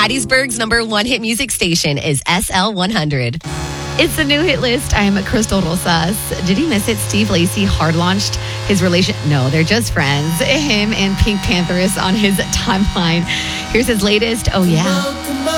Hattiesburg's #1 hit music station is SL100. It's the new hit list. I'm Crystal Rosas. Did he miss it? Steve Lacy hard launched his relation. No, they're just friends. Him and Pink Panthers on his timeline. Here's his latest. Oh, yeah.